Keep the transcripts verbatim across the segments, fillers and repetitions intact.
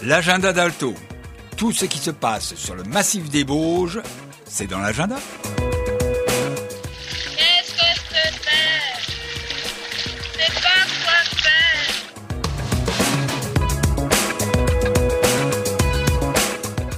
L'agenda d'Alto. Tout ce qui se passe sur le massif des Bauges, c'est dans l'agenda. Qu'est-ce que je peux faire? C'est pas quoi faire.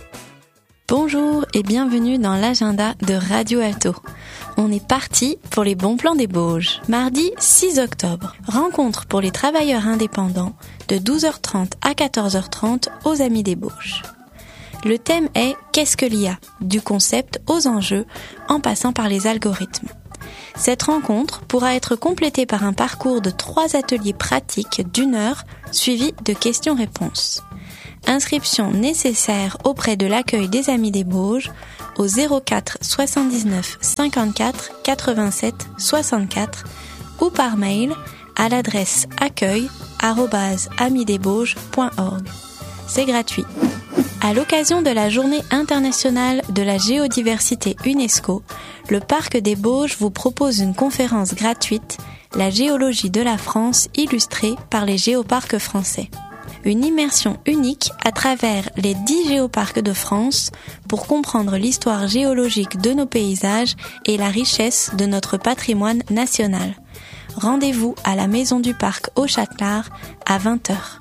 Bonjour et bienvenue dans l'agenda de Radio Alto. On est parti pour les bons plans des Bauges. Mardi six octobre, rencontre pour les travailleurs indépendants de douze heures trente à quatorze heures trente aux Amis des Bauges. Le thème est « Qu'est-ce que l'I A ?» du concept aux enjeux en passant par les algorithmes. Cette rencontre pourra être complétée par un parcours de trois ateliers pratiques d'une heure suivis de questions-réponses. Inscription nécessaire auprès de l'accueil des Amis des Bauges au zéro quatre soixante-dix-neuf cinquante-quatre quatre-vingt-sept soixante-quatre ou par mail à l'adresse accueil arobase amis des bauges point org. C'est gratuit. À l'occasion de la Journée internationale de la géodiversité UNESCO, le Parc des Bauges vous propose une conférence gratuite, La géologie de la France illustrée par les géoparcs français. Une immersion unique à travers les dix géoparcs de France pour comprendre l'histoire géologique de nos paysages et la richesse de notre patrimoine national. Rendez-vous à la Maison du Parc au Châtelard à vingt heures.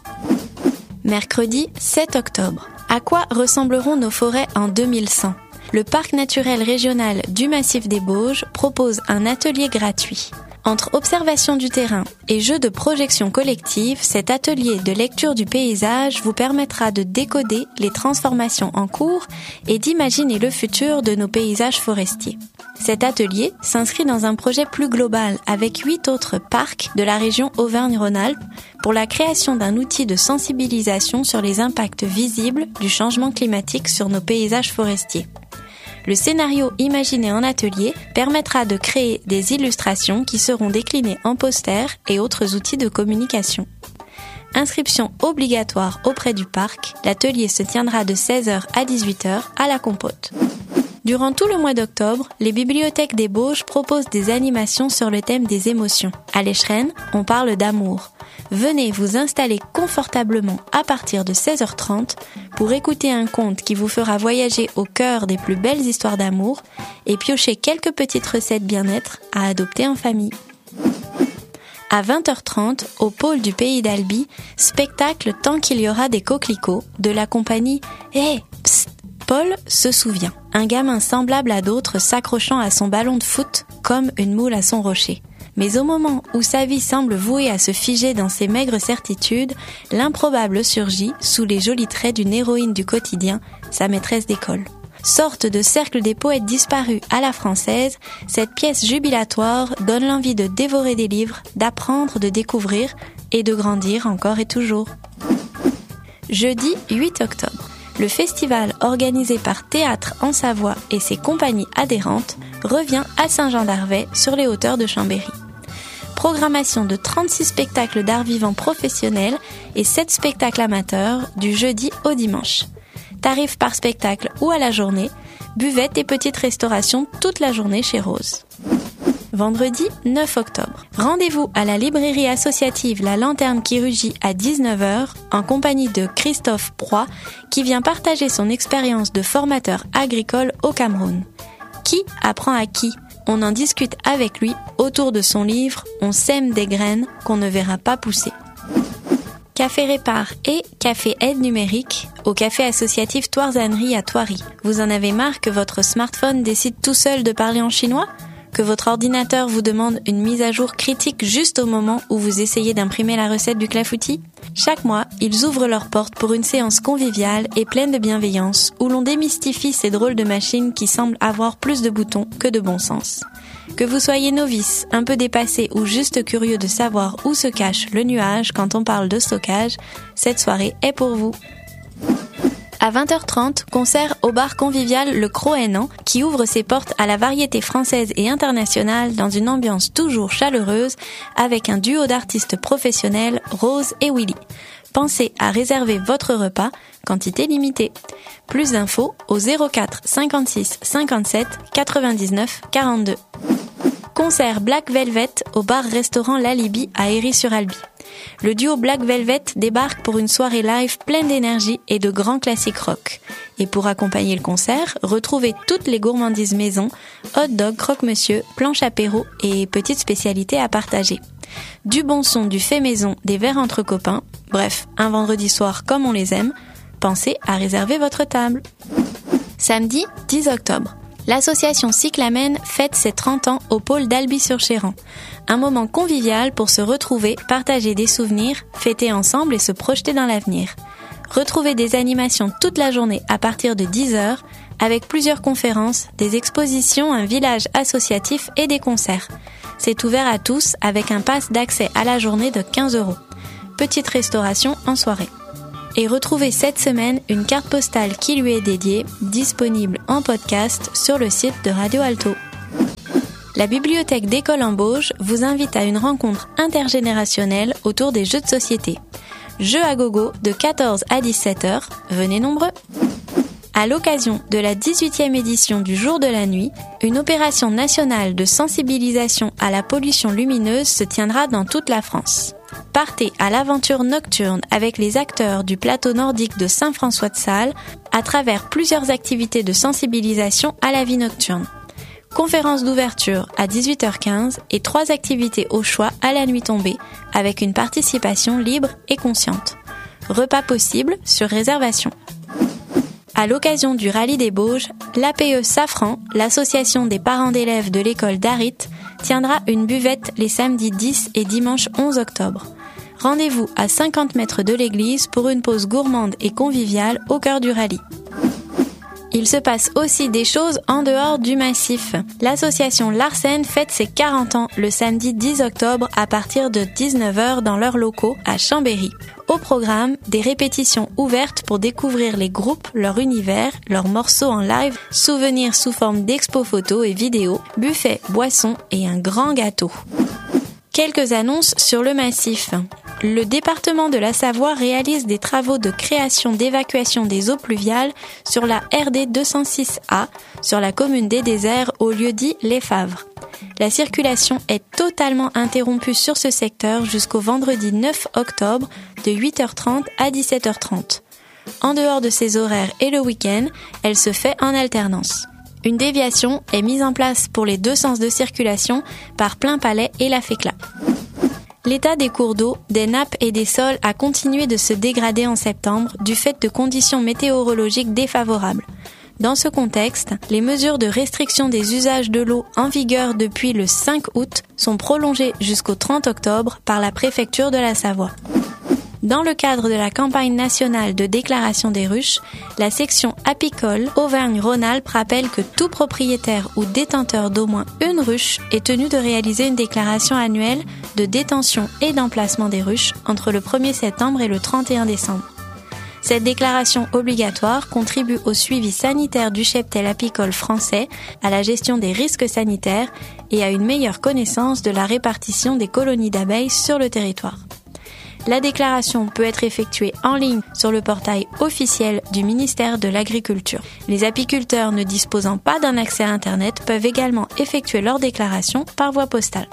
Mercredi sept octobre. À quoi ressembleront nos forêts en deux mille cent ? Le Parc naturel régional du Massif des Bauges propose un atelier gratuit. Entre observation du terrain et jeu de projection collective, cet atelier de lecture du paysage vous permettra de décoder les transformations en cours et d'imaginer le futur de nos paysages forestiers. Cet atelier s'inscrit dans un projet plus global avec huit autres parcs de la région Auvergne-Rhône-Alpes pour la création d'un outil de sensibilisation sur les impacts visibles du changement climatique sur nos paysages forestiers. Le scénario imaginé en atelier permettra de créer des illustrations qui seront déclinées en posters et autres outils de communication. Inscription obligatoire auprès du parc, l'atelier se tiendra de seize heures à dix-huit heures à la Compote. Durant tout le mois d'octobre, les bibliothèques des Bauges proposent des animations sur le thème des émotions. À l'Écheren, on parle d'amour. Venez vous installer confortablement à partir de seize heures trente pour écouter un conte qui vous fera voyager au cœur des plus belles histoires d'amour et piocher quelques petites recettes bien-être à adopter en famille. À vingt heures trente, au pôle du Pays d'Albi, spectacle tant qu'il y aura des coquelicots de la compagnie « Hé, psst !» Paul se souvient, un gamin semblable à d'autres s'accrochant à son ballon de foot comme une moule à son rocher. Mais au moment où sa vie semble vouée à se figer dans ses maigres certitudes, l'improbable surgit sous les jolis traits d'une héroïne du quotidien, sa maîtresse d'école. Sorte de cercle des poètes disparus à la française, cette pièce jubilatoire donne l'envie de dévorer des livres, d'apprendre, de découvrir et de grandir encore et toujours. Jeudi huit octobre. Le festival organisé par Théâtre en Savoie et ses compagnies adhérentes revient à Saint-Jean-d'Arvey sur les hauteurs de Chambéry. Programmation de trente-six spectacles d'art vivant professionnels et sept spectacles amateurs du jeudi au dimanche. Tarifs par spectacle ou à la journée, buvette et petite restauration toute la journée chez Rose. Vendredi neuf octobre. Rendez-vous à la librairie associative La Lanterne qui rugit à dix-neuf heures en compagnie de Christophe Proy qui vient partager son expérience de formateur agricole au Cameroun. Qui apprend à qui ? On en discute avec lui autour de son livre « On sème des graines qu'on ne verra pas pousser ». Café Répar et Café Aide Numérique au Café Associatif Toirzannerie à Thoiry. Vous en avez marre que votre smartphone décide tout seul de parler en chinois ? Que votre ordinateur vous demande une mise à jour critique juste au moment où vous essayez d'imprimer la recette du clafoutis ? Chaque mois, ils ouvrent leurs portes pour une séance conviviale et pleine de bienveillance où l'on démystifie ces drôles de machines qui semblent avoir plus de boutons que de bon sens. Que vous soyez novice, un peu dépassé ou juste curieux de savoir où se cache le nuage quand on parle de stockage, cette soirée est pour vous. À vingt heures trente, concert au bar convivial Le Croénan qui ouvre ses portes à la variété française et internationale dans une ambiance toujours chaleureuse avec un duo d'artistes professionnels, Rose et Willy. Pensez à réserver votre repas, quantité limitée. Plus d'infos au zéro quatre cinquante-six cinquante-sept quatre-vingt-dix-neuf quarante-deux. Concert Black Velvet au bar-restaurant L'Alibi à Héry-sur-Albi. Le duo Black Velvet débarque pour une soirée live pleine d'énergie et de grands classiques rock. Et pour accompagner le concert, retrouvez toutes les gourmandises maison, hot dog, croque-monsieur, planche apéro et petites spécialités à partager. Du bon son, du fait maison, des verres entre copains, bref, un vendredi soir comme on les aime, pensez à réserver votre table. Samedi dix octobre. L'association Cyclamen fête ses trente ans au pôle d'Albi-sur-Chéran. Un moment convivial pour se retrouver, partager des souvenirs, fêter ensemble et se projeter dans l'avenir. Retrouvez des animations toute la journée à partir de dix heures, avec plusieurs conférences, des expositions, un village associatif et des concerts. C'est ouvert à tous avec un pass d'accès à la journée de quinze euros. Petite restauration en soirée. Et retrouvez cette semaine une carte postale qui lui est dédiée, disponible en podcast sur le site de Radio Alto. La bibliothèque d'École en Bauges vous invite à une rencontre intergénérationnelle autour des jeux de société. Jeux à gogo de quatorze à dix-sept heures, venez nombreux. À l'occasion de la dix-huitième édition du Jour de la Nuit, une opération nationale de sensibilisation à la pollution lumineuse se tiendra dans toute la France. Partez à l'aventure nocturne avec les acteurs du plateau nordique de Saint-François-de-Sales à travers plusieurs activités de sensibilisation à la vie nocturne. Conférence d'ouverture à dix-huit heures quinze et trois activités au choix à la nuit tombée avec une participation libre et consciente. Repas possible sur réservation. À l'occasion du Rallye des Bauges, l'A P E Safran, l'association des parents d'élèves de l'école d'Arit, tiendra une buvette les samedis dix et dimanche onze octobre. Rendez-vous à cinquante mètres de l'église pour une pause gourmande et conviviale au cœur du rallye. Il se passe aussi des choses en dehors du massif. L'association Larsen fête ses quarante ans le samedi dix octobre à partir de dix-neuf heures dans leurs locaux à Chambéry. Au programme, des répétitions ouvertes pour découvrir les groupes, leur univers, leurs morceaux en live, souvenirs sous forme d'expos photos et vidéos, buffets, boissons et un grand gâteau. Quelques annonces sur le massif. Le département de la Savoie réalise des travaux de création d'évacuation des eaux pluviales sur la R D deux cent six A, sur la commune des Déserts, au lieu dit Les Favres. La circulation est totalement interrompue sur ce secteur jusqu'au vendredi neuf octobre de huit heures trente à dix-sept heures trente. En dehors de ces horaires et le week-end, elle se fait en alternance. Une déviation est mise en place pour les deux sens de circulation par Plainpalais et la Fécla. L'état des cours d'eau, des nappes et des sols a continué de se dégrader en septembre du fait de conditions météorologiques défavorables. Dans ce contexte, les mesures de restriction des usages de l'eau en vigueur depuis le cinq août sont prolongées jusqu'au trente octobre par la préfecture de la Savoie. Dans le cadre de la campagne nationale de déclaration des ruches, la section apicole Auvergne-Rhône-Alpes rappelle que tout propriétaire ou détenteur d'au moins une ruche est tenu de réaliser une déclaration annuelle de détention et d'emplacement des ruches entre le premier septembre et le trente et un décembre. Cette déclaration obligatoire contribue au suivi sanitaire du cheptel apicole français, à la gestion des risques sanitaires et à une meilleure connaissance de la répartition des colonies d'abeilles sur le territoire. La déclaration peut être effectuée en ligne sur le portail officiel du ministère de l'Agriculture. Les apiculteurs ne disposant pas d'un accès à Internet peuvent également effectuer leur déclaration par voie postale.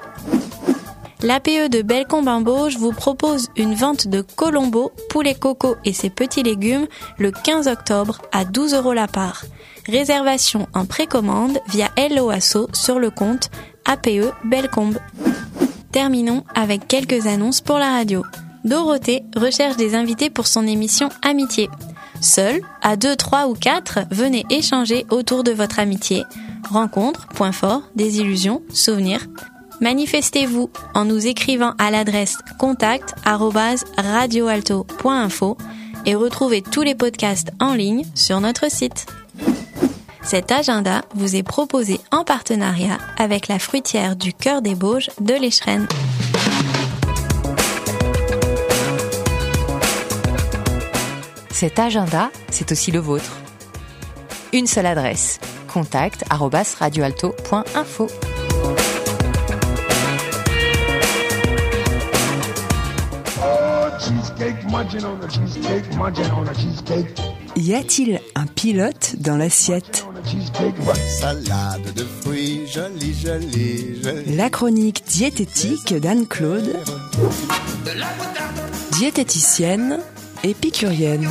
L'A P E de Bellecombe-en-Bauges vous propose une vente de colombo, poulet coco et ses petits légumes le quinze octobre à douze euros la part. Réservation en précommande via Hello Asso sur le compte A P E Bellecombe. Terminons avec quelques annonces pour la radio. Dorothée recherche des invités pour son émission Amitié. Seul, à deux, trois ou quatre, venez échanger autour de votre amitié. Rencontres, points forts, désillusions, souvenirs. Manifestez-vous en nous écrivant à l'adresse contact arobase radioalto point info et retrouvez tous les podcasts en ligne sur notre site. Cet agenda vous est proposé en partenariat avec la fruitière du Cœur des Bauges de l'Échrennes. Cet agenda, c'est aussi le vôtre. Une seule adresse, contact arobase radioalto point info. Y a-t-il un pilote dans l'assiette ? Salade de fruits, jolie, jolie, jolie. La chronique diététique d'Anne-Claude, diététicienne épicurienne.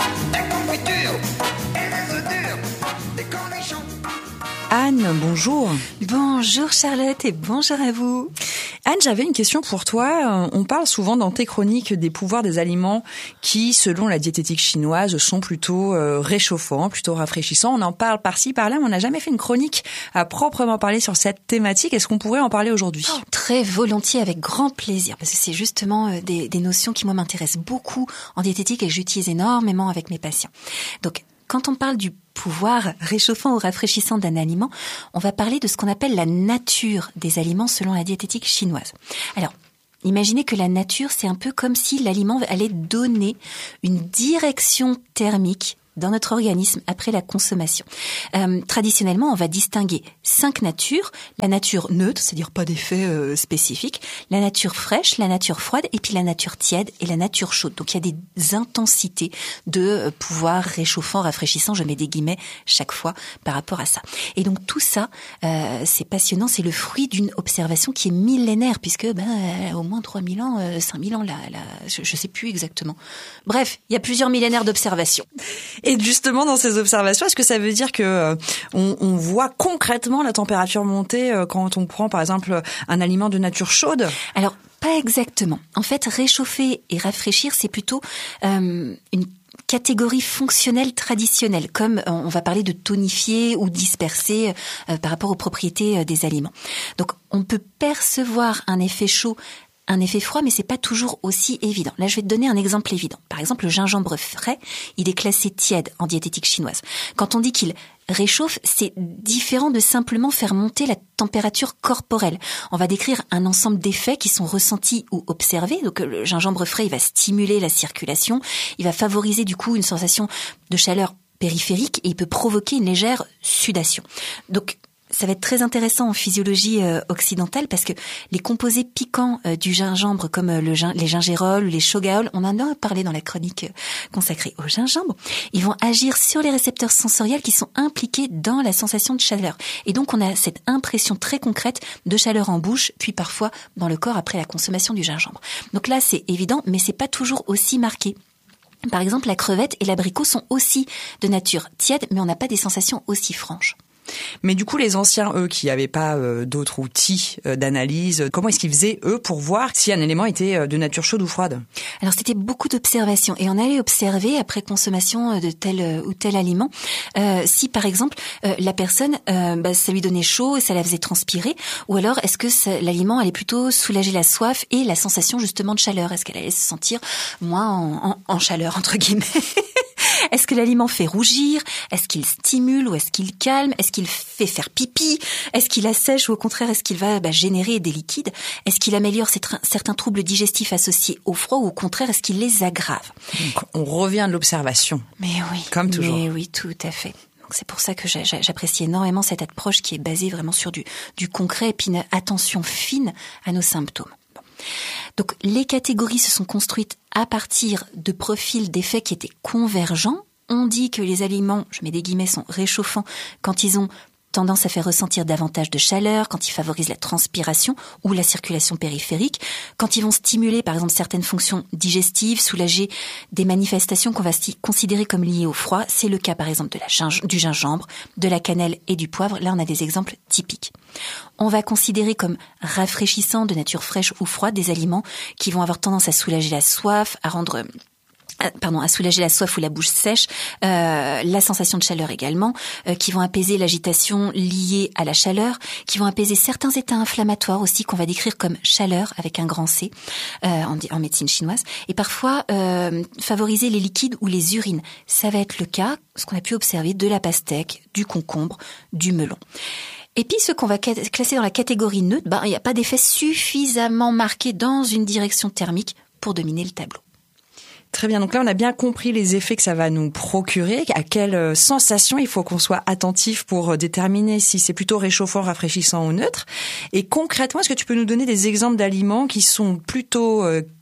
Anne, bonjour. Bonjour Charlotte et bonjour à vous. Anne, j'avais une question pour toi. On parle souvent dans tes chroniques des pouvoirs des aliments qui, selon la diététique chinoise, sont plutôt euh, réchauffants, plutôt rafraîchissants. On en parle par-ci, par-là, mais on n'a jamais fait une chronique à proprement parler sur cette thématique. Est-ce qu'on pourrait en parler aujourd'hui ? Oh, très volontiers, avec grand plaisir, parce que c'est justement euh, des, des notions qui, moi, m'intéressent beaucoup en diététique et que j'utilise énormément avec mes patients. Donc, quand on parle du pouvoir réchauffant ou rafraîchissant d'un aliment, on va parler de ce qu'on appelle la nature des aliments selon la diététique chinoise. Alors, imaginez que la nature, c'est un peu comme si l'aliment allait donner une direction thermique dans notre organisme après la consommation. Euh, traditionnellement, on va distinguer cinq natures. La nature neutre, c'est-à-dire pas d'effet euh, spécifique, la nature fraîche, la nature froide, et puis la nature tiède et la nature chaude. Donc il y a des intensités de euh, pouvoir réchauffant, rafraîchissant, je mets des guillemets chaque fois par rapport à ça. Et donc tout ça, euh, c'est passionnant, c'est le fruit d'une observation qui est millénaire, puisque ben euh, au moins trois mille ans, euh, cinq mille ans, là, là, je, je sais plus exactement. Bref, il y a plusieurs millénaires d'observations. Et justement, dans ces observations, est-ce que ça veut dire que euh, on, on voit concrètement la température monter euh, quand on prend, par exemple, un aliment de nature chaude ? Alors, pas exactement. En fait, réchauffer et rafraîchir, c'est plutôt euh, une catégorie fonctionnelle traditionnelle, comme on va parler de tonifier ou disperser euh, par rapport aux propriétés euh, des aliments. Donc, on peut percevoir un effet chaud, un effet froid, mais c'est pas toujours aussi évident. Là, je vais te donner un exemple évident. Par exemple, le gingembre frais, il est classé tiède en diététique chinoise. Quand on dit qu'il réchauffe, c'est différent de simplement faire monter la température corporelle. On va décrire un ensemble d'effets qui sont ressentis ou observés. Donc, le gingembre frais, il va stimuler la circulation, il va favoriser du coup une sensation de chaleur périphérique et il peut provoquer une légère sudation. Donc, ça va être très intéressant en physiologie euh, occidentale parce que les composés piquants euh, du gingembre comme euh, le gin- les gingérols ou les shogaol, on en a parlé dans la chronique euh, consacrée au gingembre, ils vont agir sur les récepteurs sensoriels qui sont impliqués dans la sensation de chaleur. Et donc on a cette impression très concrète de chaleur en bouche, puis parfois dans le corps après la consommation du gingembre. Donc là c'est évident, mais c'est pas toujours aussi marqué. Par exemple, la crevette et l'abricot sont aussi de nature tiède, mais on n'a pas des sensations aussi franches. Mais du coup, les anciens, eux, qui n'avaient pas euh, d'autres outils euh, d'analyse, comment est-ce qu'ils faisaient, eux, pour voir si un élément était euh, de nature chaude ou froide ? Alors, c'était beaucoup d'observations. Et on allait observer, après consommation de tel euh, ou tel aliment, euh, si, par exemple, euh, la personne, euh, bah, ça lui donnait chaud et ça la faisait transpirer, ou alors, est-ce que ça, l'aliment allait plutôt soulager la soif et la sensation, justement, de chaleur ? Est-ce qu'elle allait se sentir moins en, en, en chaleur, entre guillemets ? Est-ce que l'aliment fait rougir ? Est-ce qu'il stimule ou est-ce qu'il calme ? Est-ce qu'il fait faire pipi ? Est-ce qu'il assèche ou au contraire est-ce qu'il va bah, générer des liquides ? Est-ce qu'il améliore certains troubles digestifs associés au froid ou au contraire est-ce qu'il les aggrave ? Donc, on revient de l'observation. Mais oui, comme toujours. Mais oui, tout à fait. Donc c'est pour ça que j'apprécie énormément cette approche qui est basée vraiment sur du, du concret et puis une attention fine à nos symptômes. Bon. Donc les catégories se sont construites à partir de profils d'effets qui étaient convergents. On dit que les aliments, je mets des guillemets, sont réchauffants quand ils ont tendance à faire ressentir davantage de chaleur, quand ils favorisent la transpiration ou la circulation périphérique, quand ils vont stimuler par exemple certaines fonctions digestives, soulager des manifestations qu'on va considérer comme liées au froid. C'est le cas par exemple de la ginge- du gingembre, de la cannelle et du poivre. Là on a des exemples typiques. On va considérer comme rafraîchissants de nature fraîche ou froide des aliments qui vont avoir tendance à soulager la soif, à rendre... pardon, à soulager la soif ou la bouche sèche, euh, la sensation de chaleur également, euh, qui vont apaiser l'agitation liée à la chaleur, qui vont apaiser certains états inflammatoires aussi qu'on va décrire comme chaleur avec un grand C euh, en, en médecine chinoise, et parfois euh, favoriser les liquides ou les urines. Ça va être le cas, ce qu'on a pu observer de la pastèque, du concombre, du melon. Et puis, ceux qu'on va classer dans la catégorie neutre, ben, il n'y a pas d'effet suffisamment marqué dans une direction thermique pour dominer le tableau. Très bien, donc là on a bien compris les effets que ça va nous procurer, à quelle sensation il faut qu'on soit attentif pour déterminer si c'est plutôt réchauffant, rafraîchissant ou neutre. Et concrètement, est-ce que tu peux nous donner des exemples d'aliments qui sont plutôt euh,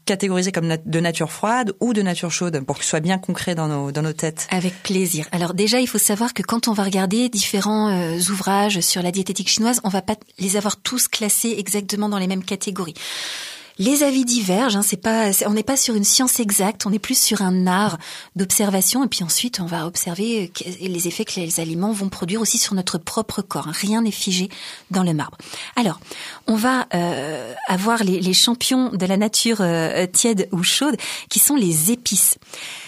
catégoriser comme nat- de nature froide ou de nature chaude pour que ce soit bien concret dans nos, dans nos têtes? Avec plaisir. Alors déjà, il faut savoir que quand on va regarder différents euh, ouvrages sur la diététique chinoise, on va pas les avoir tous classés exactement dans les mêmes catégories. Les avis divergent, hein, c'est pas, c'est, on n'est pas sur une science exacte, on est plus sur un art d'observation, et puis ensuite on va observer les effets que les aliments vont produire aussi sur notre propre corps. Rien n'est figé dans le marbre. Alors, on va euh, avoir les, les champions de la nature euh, tiède ou chaude, qui sont les épices.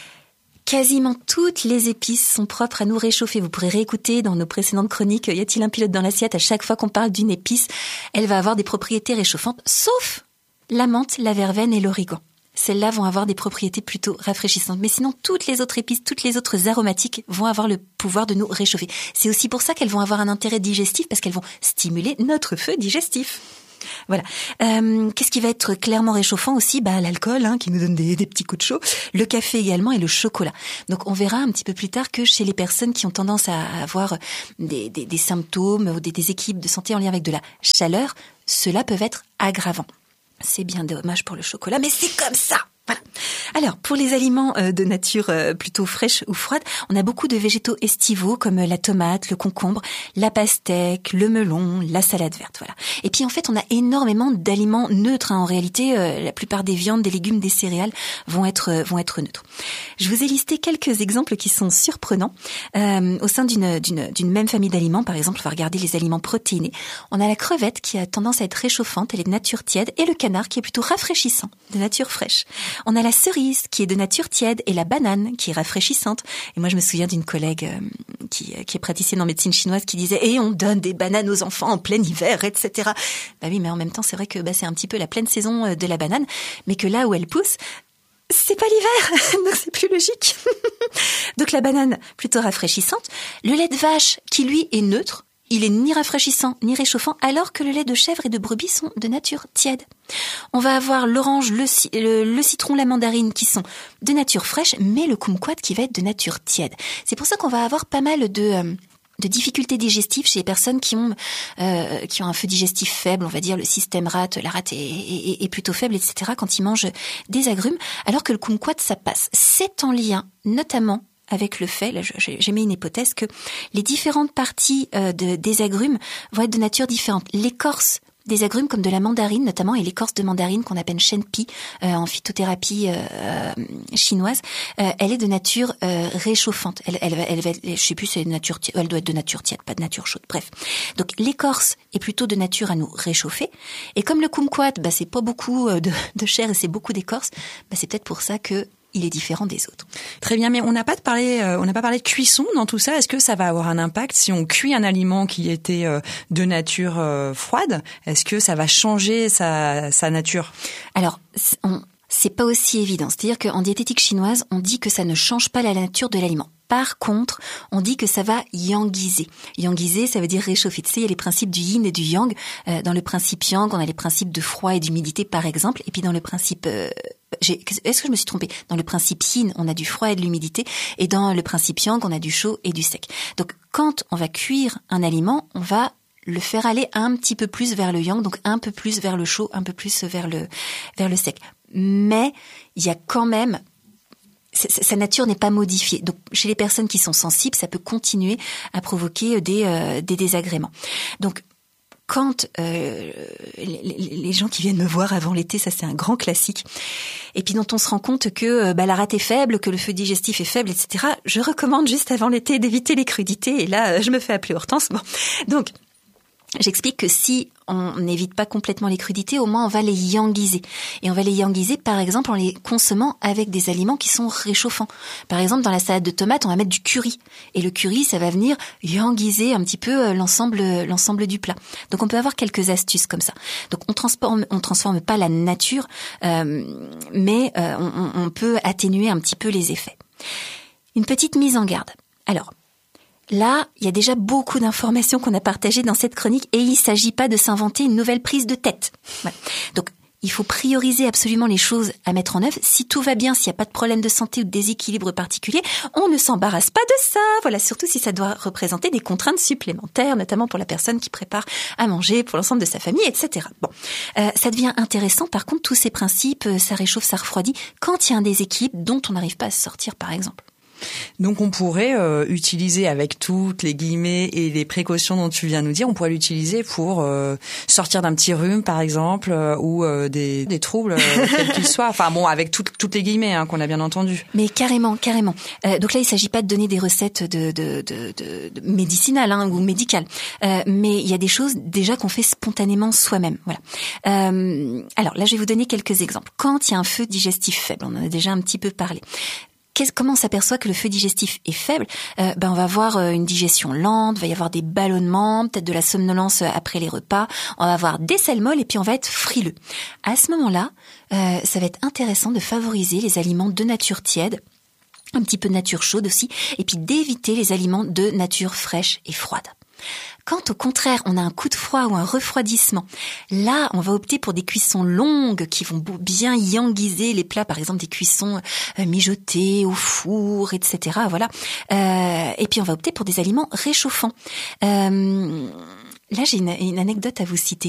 Quasiment toutes les épices sont propres à nous réchauffer. Vous pourrez réécouter dans nos précédentes chroniques « Y a-t-il un pilote dans l'assiette ?» À chaque fois qu'on parle d'une épice, elle va avoir des propriétés réchauffantes, sauf la menthe, la verveine et l'origan. Celles-là vont avoir des propriétés plutôt rafraîchissantes. Mais sinon, toutes les autres épices, toutes les autres aromatiques vont avoir le pouvoir de nous réchauffer. C'est aussi pour ça qu'elles vont avoir un intérêt digestif, parce qu'elles vont stimuler notre feu digestif. Voilà. Euh, qu'est-ce qui va être clairement réchauffant aussi? Bah, l'alcool, hein, qui nous donne des, des petits coups de chaud. Le café également et le chocolat. Donc, on verra un petit peu plus tard que chez les personnes qui ont tendance à avoir des, des, des symptômes ou des déséquilibres de santé en lien avec de la chaleur, ceux-là peuvent être aggravants. C'est bien dommage pour le chocolat, mais c'est comme ça. Voilà. Alors, pour les aliments euh, de nature euh, plutôt fraîche ou froide, on a beaucoup de végétaux estivaux comme la tomate, le concombre, la pastèque, le melon, la salade verte. Voilà. Et puis en fait, on a énormément d'aliments neutres. Hein. En réalité, euh, la plupart des viandes, des légumes, des céréales vont être euh, vont être neutres. Je vous ai listé quelques exemples qui sont surprenants euh, au sein d'une d'une d'une même famille d'aliments. Par exemple, on va regarder les aliments protéinés. On a la crevette qui a tendance à être réchauffante, elle est de nature tiède, et le canard qui est plutôt rafraîchissant, de nature fraîche. On a la cerise qui est de nature tiède et la banane qui est rafraîchissante. Et moi, je me souviens d'une collègue euh, qui, qui est praticienne en médecine chinoise qui disait « Et on donne des bananes aux enfants en plein hiver, et cetera » Bah oui, mais en même temps, c'est vrai que bah, c'est un petit peu la pleine saison de la banane, mais que là où elle pousse, c'est pas l'hiver, donc c'est plus logique. Donc la banane, plutôt rafraîchissante. Le lait de vache, qui lui est neutre, il est ni rafraîchissant ni réchauffant, alors que le lait de chèvre et de brebis sont de nature tiède. On va avoir l'orange, le, le, le citron, la mandarine qui sont de nature fraîche, mais le kumquat qui va être de nature tiède. C'est pour ça qu'on va avoir pas mal de... Euh, de difficultés digestives chez les personnes qui ont euh, qui ont un feu digestif faible, on va dire le système rate, la rate est, est, est plutôt faible, et cetera quand ils mangent des agrumes, alors que le kumquat, ça passe. C'est en lien notamment avec le fait, là j'ai mis une hypothèse, que les différentes parties euh, de, des agrumes vont être de nature différente. L'écorce des agrumes comme de la mandarine notamment, et l'écorce de mandarine qu'on appelle shenpi euh, en phytothérapie euh, chinoise, euh, elle est de nature euh, réchauffante. Elle, elle, elle, elle, je sais plus si elle est de nature tiède, elle doit être de nature tiède, pas de nature chaude. Bref, donc l'écorce est plutôt de nature à nous réchauffer. Et comme le kumquat, bah c'est pas beaucoup de, de chair et c'est beaucoup d'écorce, bah c'est peut-être pour ça que il est différent des autres. Très bien, mais on n'a pas de parlé, euh, on n'a pas parlé de cuisson dans tout ça. Est-ce que ça va avoir un impact si on cuit un aliment qui était euh, de nature euh, froide? Est-ce que ça va changer sa, sa nature? Alors, on, c'est pas aussi évident. C'est-à-dire qu'en diététique chinoise, on dit que ça ne change pas la nature de l'aliment. Par contre, on dit que ça va yangiser. Yangiser, ça veut dire réchauffer. Tu sais, il y a les principes du yin et du yang. Euh, dans le principe yang, on a les principes de froid et d'humidité, par exemple. Et puis dans le principe... Euh, j'ai, est-ce que je me suis trompée? Dans le principe yin, on a du froid et de l'humidité. Et dans le principe yang, on a du chaud et du sec. Donc, quand on va cuire un aliment, on va le faire aller un petit peu plus vers le yang, donc un peu plus vers le chaud, un peu plus vers le, vers le sec. Mais il y a quand même... sa nature n'est pas modifiée. Donc, chez les personnes qui sont sensibles, ça peut continuer à provoquer des, euh, des désagréments. Donc, quand euh, les, les gens qui viennent me voir avant l'été, ça c'est un grand classique, et puis dont on se rend compte que bah, la rate est faible, que le feu digestif est faible, et cetera, je recommande juste avant l'été d'éviter les crudités, et là, je me fais appeler Hortense. Bon. Donc, j'explique que si on n'évite pas complètement les crudités, au moins on va les yangiser. Et on va les yangiser, par exemple, en les consommant avec des aliments qui sont réchauffants. Par exemple, dans la salade de tomates, on va mettre du curry. Et le curry, ça va venir yangiser un petit peu l'ensemble, l'ensemble du plat. Donc on peut avoir quelques astuces comme ça. Donc on transforme, on transforme pas la nature, euh, mais euh, on, on peut atténuer un petit peu les effets. Une petite mise en garde. Alors, là, il y a déjà beaucoup d'informations qu'on a partagées dans cette chronique et il ne s'agit pas de s'inventer une nouvelle prise de tête. Voilà. Donc, il faut prioriser absolument les choses à mettre en œuvre. Si tout va bien, s'il n'y a pas de problème de santé ou de déséquilibre particulier, on ne s'embarrasse pas de ça. Voilà, surtout si ça doit représenter des contraintes supplémentaires, notamment pour la personne qui prépare à manger, pour l'ensemble de sa famille, et cetera. Bon, euh, ça devient intéressant. Par contre, tous ces principes, ça réchauffe, ça refroidit, quand il y a un déséquilibre dont on n'arrive pas à se sortir, par exemple. Donc on pourrait euh, utiliser, avec toutes les guillemets et les précautions dont tu viens de nous dire, on pourrait l'utiliser pour euh, sortir d'un petit rhume par exemple, euh, ou euh, des, des troubles euh, quels qu'ils soient. Enfin bon, avec tout, toutes les guillemets hein, qu'on a bien entendu. Mais carrément, carrément. Euh, donc là, il s'agit pas de donner des recettes de, de, de, de, de médicinales hein, ou médicales, euh, mais il y a des choses déjà qu'on fait spontanément soi-même. Voilà. Euh, alors là, je vais vous donner quelques exemples. Quand il y a un feu digestif faible, on en a déjà un petit peu parlé. Comment on s'aperçoit que le feu digestif est faible ? euh, Ben on va avoir une digestion lente, il va y avoir des ballonnements, peut-être de la somnolence après les repas, on va avoir des selles molles et puis on va être frileux. À ce moment-là, euh, ça va être intéressant de favoriser les aliments de nature tiède, un petit peu de nature chaude aussi, et puis d'éviter les aliments de nature fraîche et froide. Quand au contraire on a un coup de froid ou un refroidissement, là on va opter pour des cuissons longues qui vont bien yanguiser les plats, par exemple des cuissons euh, mijotées au four, et cetera. Voilà. Euh, et puis on va opter pour des aliments réchauffants. Euh, là j'ai une, une anecdote à vous citer.